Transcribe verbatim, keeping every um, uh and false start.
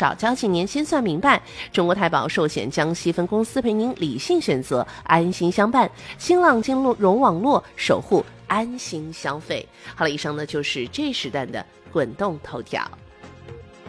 少，交紧年先算明白。中国太保寿险江西分公司陪您理性选择，安心相伴。新浪金融网络守护安心消费。好了，以上呢就是这时段的滚动头条。